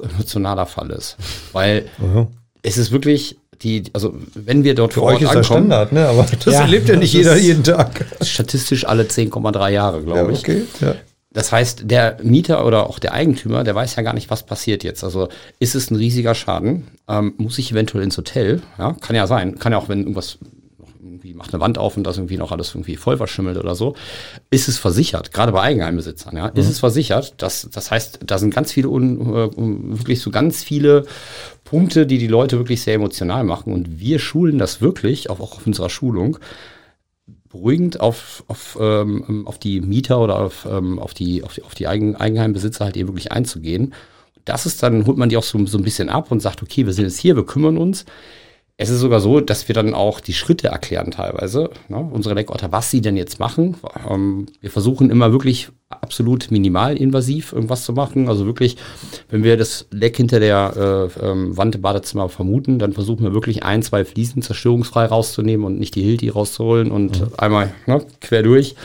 hochemotionaler Fall ist. Weil es ist wirklich also wenn wir dort für vor Ort ankommen. Für euch ist das Standard, ne? Aber das erlebt ja nicht jeder jeden Tag. Statistisch alle 10,3 Jahre, glaube ich. Okay. Ja. Das heißt, der Mieter oder auch der Eigentümer, der weiß ja gar nicht, was passiert jetzt. Also ist es ein riesiger Schaden? Muss ich eventuell ins Hotel? Ja, kann ja sein. Kann ja auch, wenn irgendwas irgendwie macht eine Wand auf und das irgendwie noch alles irgendwie voll verschimmelt oder so. Ist es versichert? Gerade bei Eigenheimbesitzern, ja. Ist es versichert? Das heißt, da sind ganz viele, wirklich so ganz viele Punkte, die Leute wirklich sehr emotional machen. Und wir schulen das wirklich, auch auf unserer Schulung, beruhigend auf die Mieter oder auf die Eigenheimbesitzer halt eben wirklich einzugehen. Das ist dann, holt man die auch so ein bisschen ab und sagt, okay, wir sind jetzt hier, wir kümmern uns. Es ist sogar so, dass wir dann auch die Schritte erklären teilweise, ne, unsere Leckorte, was sie denn jetzt machen. Wir versuchen immer wirklich absolut minimalinvasiv irgendwas zu machen. Also wirklich, wenn wir das Leck hinter der Wand im Badezimmer vermuten, dann versuchen wir wirklich 1, 2 Fliesen zerstörungsfrei rauszunehmen und nicht die Hilti rauszuholen und einmal quer durch.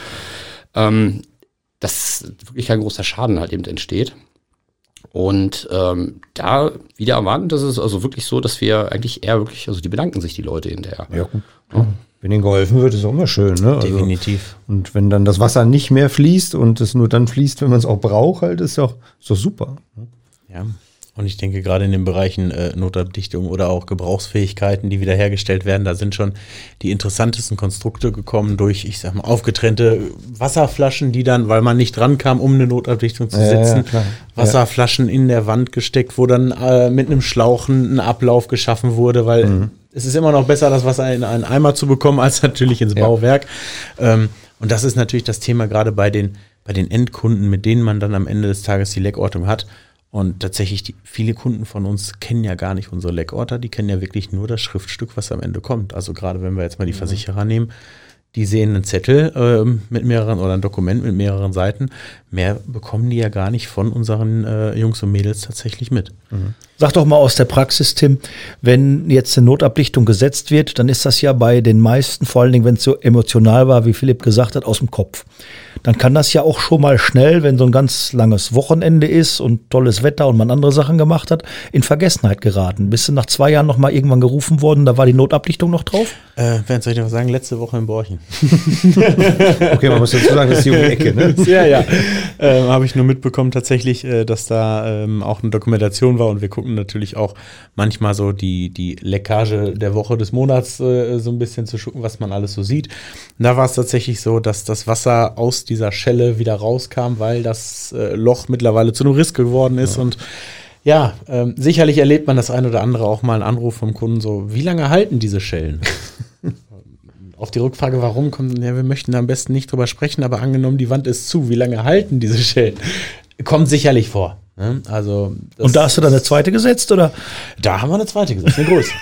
Dass wirklich kein großer Schaden halt eben entsteht. Und da wieder erwarten, das ist also wirklich so, dass wir eigentlich eher wirklich, also die bedanken sich die Leute hinterher. Ja, gut. Ja. Wenn ihnen geholfen wird, ist auch immer schön, ne? Definitiv. Also, und wenn dann das Wasser nicht mehr fließt und es nur dann fließt, wenn man es auch braucht, halt, ist doch super. Ja. Und ich denke, gerade in den Bereichen Notabdichtung oder auch Gebrauchsfähigkeiten, die wiederhergestellt werden, da sind schon die interessantesten Konstrukte gekommen durch, ich sag mal, aufgetrennte Wasserflaschen, die dann, weil man nicht rankam, um eine Notabdichtung zu setzen, Wasserflaschen in der Wand gesteckt, wo dann mit einem Schlauch ein Ablauf geschaffen wurde, weil es ist immer noch besser, das Wasser in einen Eimer zu bekommen, als natürlich ins Bauwerk. Und das ist natürlich das Thema gerade bei den Endkunden, mit denen man dann am Ende des Tages die Leckortung hat. Und tatsächlich, viele Kunden von uns kennen ja gar nicht unsere Leckorter, die kennen ja wirklich nur das Schriftstück, was am Ende kommt. Also gerade wenn wir jetzt mal die Versicherer nehmen, die sehen einen Zettel mit mehreren oder ein Dokument mit mehreren Seiten. Mehr bekommen die ja gar nicht von unseren Jungs und Mädels tatsächlich mit. Sag doch mal aus der Praxis, Tim, wenn jetzt eine Notabdichtung gesetzt wird, dann ist das ja bei den meisten, vor allen Dingen, wenn es so emotional war, wie Philipp gesagt hat, aus dem Kopf. Dann kann das ja auch schon mal schnell, wenn so ein ganz langes Wochenende ist und tolles Wetter und man andere Sachen gemacht hat, in Vergessenheit geraten. Bist du nach 2 Jahren noch mal irgendwann gerufen worden, da war die Notabdichtung noch drauf? Wer soll ich dir was sagen? Letzte Woche in Borchen. Okay, man muss dazu sagen, das ist die Ecke, ne? Ja. Habe ich nur mitbekommen tatsächlich, dass da auch eine Dokumentation war und wir gucken natürlich auch manchmal so die Leckage der Woche des Monats so ein bisschen zu gucken, was man alles so sieht. Und da war es tatsächlich so, dass das Wasser aus dieser Schelle wieder rauskam, weil das Loch mittlerweile zu einem Riss geworden ist und ja, sicherlich erlebt man das ein oder andere auch mal einen Anruf vom Kunden so, wie lange halten diese Schellen? Auf die Rückfrage, warum kommt, ja, wir möchten da am besten nicht drüber sprechen, aber angenommen, die Wand ist zu, wie lange halten diese Schellen? Kommt sicherlich vor. Ne? Also und da hast du dann eine zweite gesetzt, oder? Da haben wir eine zweite gesetzt, eine größere.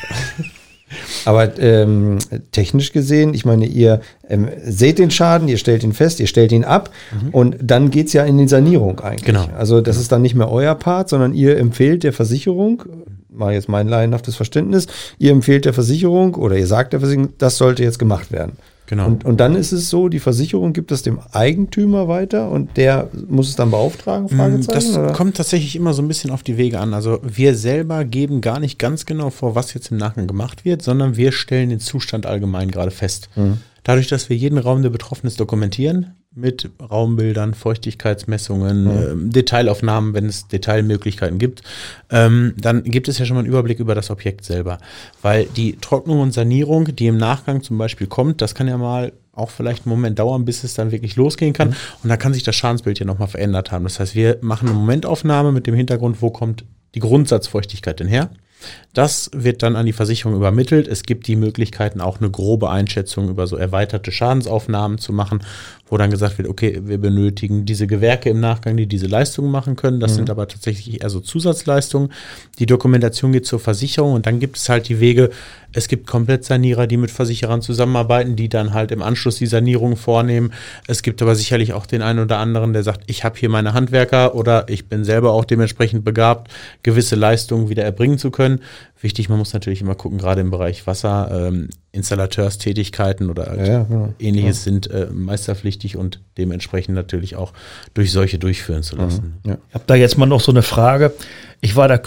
Aber technisch gesehen, ich meine, ihr seht den Schaden, ihr stellt ihn fest, ihr stellt ihn ab und dann geht's ja in die Sanierung eigentlich. Genau. Also das ist dann nicht mehr euer Part, sondern ihr empfehlt der Versicherung, mal jetzt mein laienhaftes Verständnis, ihr empfehlt der Versicherung oder ihr sagt der Versicherung, das sollte jetzt gemacht werden. Genau. Und dann ist es so, die Versicherung gibt es dem Eigentümer weiter und der muss es dann beauftragen? Das oder? Kommt tatsächlich immer so ein bisschen auf die Wege an. Also wir selber geben gar nicht ganz genau vor, was jetzt im Nachgang gemacht wird, sondern wir stellen den Zustand allgemein gerade fest. Dadurch, dass wir jeden Raum, der betroffen ist, dokumentieren, mit Raumbildern, Feuchtigkeitsmessungen, Detailaufnahmen, wenn es Detailmöglichkeiten gibt, dann gibt es ja schon mal einen Überblick über das Objekt selber. Weil die Trocknung und Sanierung, die im Nachgang zum Beispiel kommt, das kann ja mal auch vielleicht einen Moment dauern, bis es dann wirklich losgehen kann. Und da kann sich das Schadensbild ja nochmal verändert haben. Das heißt, wir machen eine Momentaufnahme mit dem Hintergrund, wo kommt die Grundsatzfeuchtigkeit denn her? Das wird dann an die Versicherung übermittelt. Es gibt die Möglichkeiten, auch eine grobe Einschätzung über so erweiterte Schadensaufnahmen zu machen, wo dann gesagt wird, okay, wir benötigen diese Gewerke im Nachgang, die diese Leistungen machen können. Das sind aber tatsächlich eher so Zusatzleistungen. Die Dokumentation geht zur Versicherung und dann gibt es halt die Wege, es gibt Komplettsanierer, die mit Versicherern zusammenarbeiten, die dann halt im Anschluss die Sanierung vornehmen. Es gibt aber sicherlich auch den einen oder anderen, der sagt, ich habe hier meine Handwerker oder ich bin selber auch dementsprechend begabt, gewisse Leistungen wieder erbringen zu können. Wichtig, man muss natürlich immer gucken, gerade im Bereich Wasser, Installateurstätigkeiten oder ähnliches sind meisterpflichtig und dementsprechend natürlich auch durch solche durchführen zu lassen. Ich habe da jetzt mal noch so eine Frage. Ich war da